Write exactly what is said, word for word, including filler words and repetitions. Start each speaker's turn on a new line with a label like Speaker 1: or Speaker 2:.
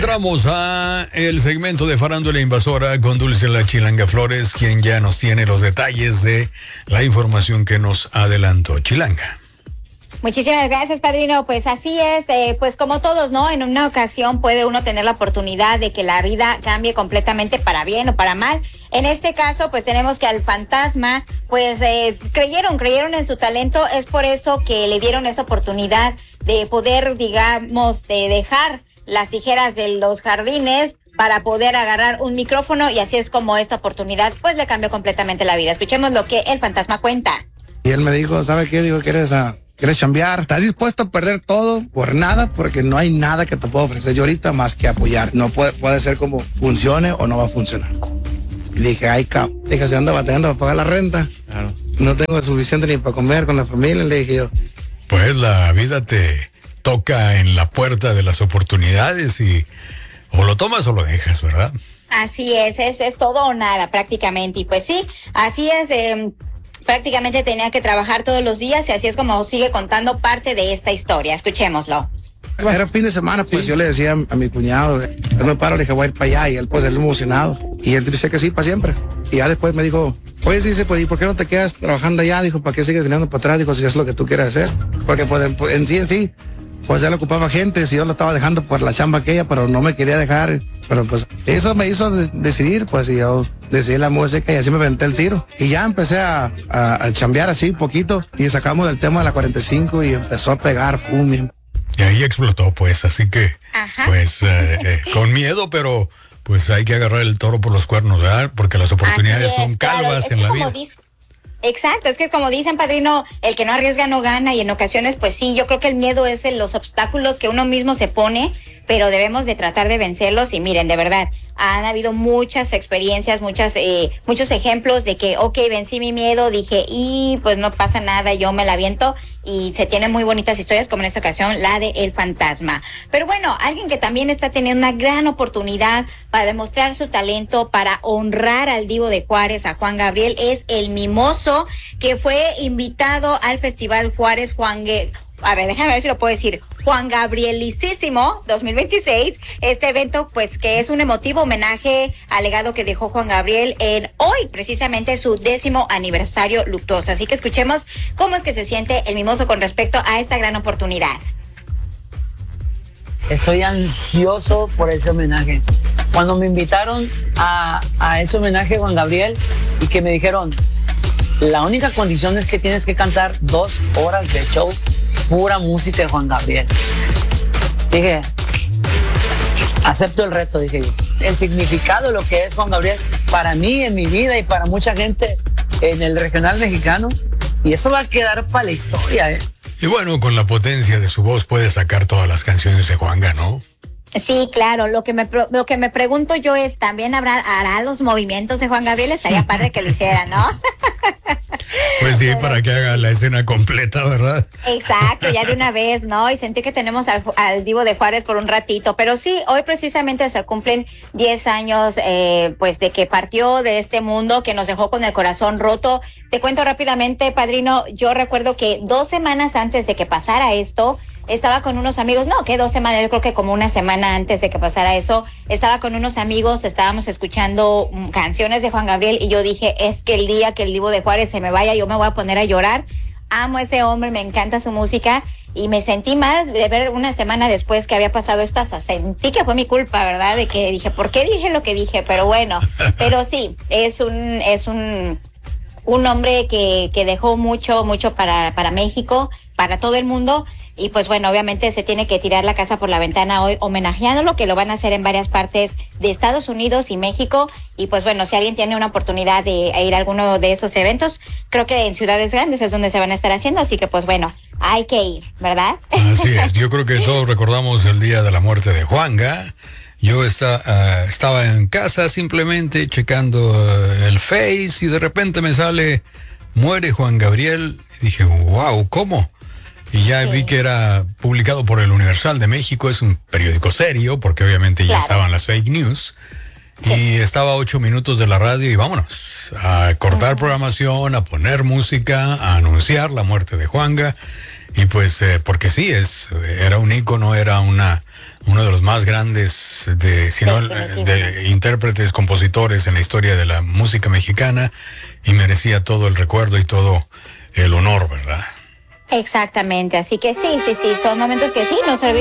Speaker 1: Entramos a el segmento de Farándula Invasora con Dulce La Chilanga Flores, quien ya nos tiene los detalles de la información que nos adelantó. Chilanga.
Speaker 2: Muchísimas gracias, padrino. Pues así es, eh, pues como todos, ¿no? En una ocasión puede uno tener la oportunidad de que la vida cambie completamente para bien o para mal. En este caso, pues tenemos que al fantasma, pues eh, creyeron, creyeron en su talento. Es por eso que le dieron esa oportunidad de poder, digamos, de dejar las tijeras de los jardines para poder agarrar un micrófono, y así es como esta oportunidad pues le cambió completamente la vida. Escuchemos lo que el fantasma cuenta.
Speaker 3: Y él me dijo, ¿sabe qué? Digo, ¿quieres, uh, ¿quieres chambear? ¿Estás dispuesto a perder todo por nada? Porque no hay nada que te pueda ofrecer yo ahorita más que apoyar. No puede, puede ser como funcione o no va a funcionar. Y dije, ay, cabrón. Dije, si ando batallando para pagar la renta, claro, no tengo suficiente ni para comer con la familia, le dije yo.
Speaker 1: Pues la vida te toca en la puerta de las oportunidades y o lo tomas o lo dejas, ¿verdad?
Speaker 2: Así es, es, es todo o nada prácticamente. Y pues sí, así es, eh, prácticamente tenía que trabajar todos los días, y así es como sigue contando parte de esta historia. Escuchémoslo.
Speaker 3: Era fin de semana, pues sí. Yo le decía a mi cuñado, yo me paro, le dije, voy a ir para allá, y él pues él emocionado, y él dice que sí, para siempre. Y ya después me dijo, oye, dice, pues, ¿y por qué no te quedas trabajando allá? Dijo, ¿para qué sigues viniendo para atrás? Dijo, si es lo que tú quieres hacer. Porque pues en, en sí, en sí, pues ya le ocupaba gente, si yo lo estaba dejando por la chamba aquella, pero no me quería dejar. Pero pues eso me hizo de- decidir, pues, y yo decidí la música y así me aventé el tiro. Y ya empecé a, a, a chambear así poquito, y sacamos el tema de la cuarenta y cinco y empezó a pegar, pum.
Speaker 1: Y ahí explotó, pues, así que,
Speaker 2: Ajá.
Speaker 1: pues, eh, eh, con miedo, pero pues hay que agarrar el toro por los cuernos, ¿verdad? Porque las oportunidades
Speaker 2: Así es,
Speaker 1: son
Speaker 2: claro,
Speaker 1: calvas
Speaker 2: es
Speaker 1: en
Speaker 2: que
Speaker 1: la
Speaker 2: como
Speaker 1: vida.
Speaker 2: dice- Exacto, es que como dicen, padrino, el que no arriesga no gana, y en ocasiones pues sí, yo creo que el miedo es en los obstáculos que uno mismo se pone, pero debemos de tratar de vencerlos. Y miren, de verdad, han habido muchas experiencias, muchas, eh, muchos ejemplos de que, ok, vencí mi miedo, dije, y pues no pasa nada, yo me la aviento, y se tienen muy bonitas historias, como en esta ocasión la de El Fantasma. Pero bueno, alguien que también está teniendo una gran oportunidad para demostrar su talento, para honrar al Divo de Juárez, a Juan Gabriel, es el Mimoso, que fue invitado al Festival Juárez Juan Gue- A ver, déjame ver si lo puedo decir. Juan Gabrielicísimo dos mil veintiséis. Este evento, pues, que es un emotivo homenaje al legado que dejó Juan Gabriel en hoy, precisamente su décimo aniversario luctuoso. Así que escuchemos cómo es que se siente el Mimoso con respecto a esta gran oportunidad.
Speaker 4: Estoy ansioso por ese homenaje. Cuando me invitaron a, a ese homenaje a Juan Gabriel y que me dijeron, la única condición es que tienes que cantar dos horas de show, pura música de Juan Gabriel. Dije, acepto el reto, dije yo. El significado de lo que es Juan Gabriel para mí, en mi vida y para mucha gente en el regional mexicano. Y eso va a quedar para la historia, ¿eh?
Speaker 1: Y bueno, con la potencia de su voz puede sacar todas las canciones de Juanga, ¿no?
Speaker 2: Sí, claro. Lo que me pro- lo que me pregunto yo es, ¿también habrá hará los movimientos de Juan Gabriel? Estaría padre que lo hiciera, ¿no?
Speaker 1: Pues sí, para que haga la escena completa, ¿verdad?
Speaker 2: Exacto, ya de una vez, ¿no? Y sentir que tenemos al, al Divo de Juárez por un ratito. Pero sí, hoy precisamente se cumplen diez años, eh, pues, de que partió de este mundo, que nos dejó con el corazón roto. Te cuento rápidamente, padrino, yo recuerdo que dos semanas antes de que pasara esto, estaba con unos amigos, no, que dos semanas, yo creo que como una semana antes de que pasara eso, estaba con unos amigos, estábamos escuchando mm, canciones de Juan Gabriel, y yo dije, es que el día que el Divo de Juárez se me vaya, yo me voy a poner a llorar. Amo a ese hombre, me encanta su música, y me sentí mal de ver una semana después que había pasado esto, hasta sentí que fue mi culpa, ¿verdad? De que dije, ¿por qué dije lo que dije? Pero bueno, pero sí, es un, es un, un hombre que, que dejó mucho, mucho para, para México, para todo el mundo. Y pues bueno, obviamente se tiene que tirar la casa por la ventana hoy homenajeándolo, que lo van a hacer en varias partes de Estados Unidos y México. Y pues bueno, si alguien tiene una oportunidad de ir a alguno de esos eventos, creo que en ciudades grandes es donde se van a estar haciendo. Así que pues bueno, hay que ir, ¿verdad?
Speaker 1: Así es, yo creo que todos recordamos el día de la muerte de Juanga. Yo está, uh, estaba en casa simplemente checando uh, el Face y de repente me sale, muere Juan Gabriel. Y dije, wow, ¿cómo? Y ya
Speaker 2: Sí.
Speaker 1: vi que era publicado por el Universal de México, es un periódico serio, porque obviamente ya
Speaker 2: Claro.
Speaker 1: estaban las fake news.
Speaker 2: Sí.
Speaker 1: Y estaba a ocho minutos de la radio y vámonos a cortar programación, a poner música, a anunciar la muerte de Juanga. y pues eh, porque sí, es, era un ícono, era una, uno de los más grandes de, si no, de intérpretes, compositores en la historia de la música mexicana, y merecía todo el recuerdo y todo el honor, ¿verdad?
Speaker 2: Exactamente, así que sí, sí, sí, son momentos que sí, nos olvidamos.